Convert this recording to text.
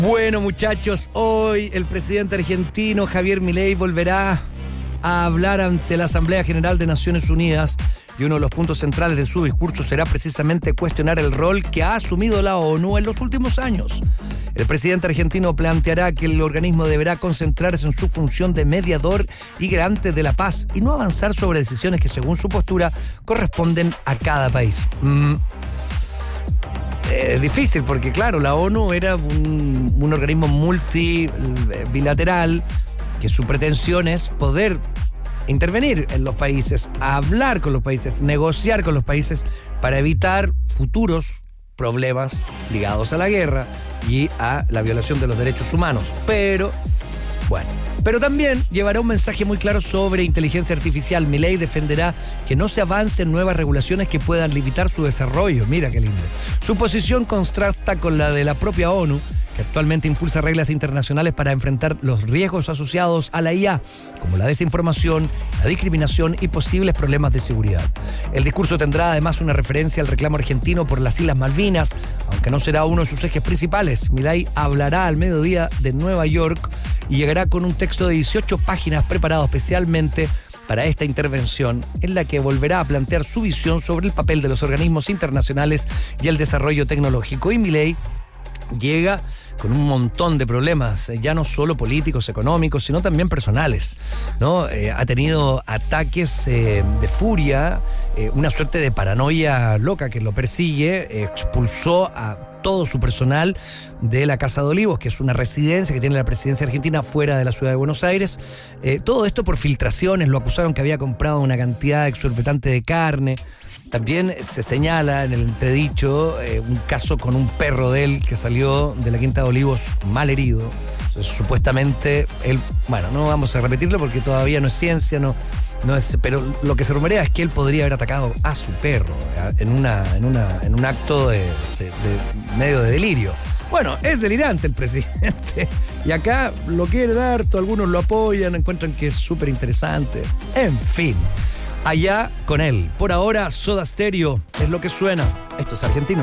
Bueno, muchachos, hoy el presidente argentino Javier Milei volverá a hablar ante la Asamblea General de Naciones Unidas y uno de los puntos centrales de su discurso será precisamente cuestionar el rol que ha asumido la ONU en los últimos años. El presidente argentino planteará que el organismo deberá concentrarse en su función de mediador y garante de la paz y no avanzar sobre decisiones que, según su postura, corresponden a cada país. Es difícil porque, claro, la ONU era un organismo multilateral que su pretensión es poder intervenir en los países, hablar con los países, negociar con los países para evitar futuros problemas ligados a la guerra y a la violación de los derechos humanos. Pero también llevará un mensaje muy claro sobre inteligencia artificial. Milei defenderá que no se avance en nuevas regulaciones que puedan limitar su desarrollo. Mira qué lindo. Su posición contrasta con la de la propia ONU, que actualmente impulsa reglas internacionales para enfrentar los riesgos asociados a la IA, como la desinformación, la discriminación y posibles problemas de seguridad. El discurso tendrá además una referencia al reclamo argentino por las Islas Malvinas, aunque no será uno de sus ejes principales. Milei hablará al mediodía de Nueva York y llegará con un texto de 18 páginas preparado especialmente para esta intervención, en la que volverá a plantear su visión sobre el papel de los organismos internacionales y el desarrollo tecnológico. Y Milei llega con un montón de problemas, ya no solo políticos, económicos, sino también personales, ¿no? Ha tenido ataques de furia, una suerte de paranoia loca que lo persigue, expulsó a todo su personal de la Casa de Olivos, que es una residencia que tiene la presidencia argentina fuera de la ciudad de Buenos Aires. Todo esto por filtraciones, lo acusaron que había comprado una cantidad exorbitante de carne. También se señala en el entredicho un caso con un perro de él que salió de la Quinta de Olivos mal herido. Entonces, supuestamente él, no vamos a repetirlo porque todavía no es ciencia, no es, pero lo que se rumorea es que él podría haber atacado a su perro en un acto de medio de delirio. Bueno, es delirante el presidente y acá lo quieren harto, algunos lo apoyan, encuentran que es súper interesante. En fin, allá con él. Por ahora, Soda Stereo es lo que suena. Esto es argentino.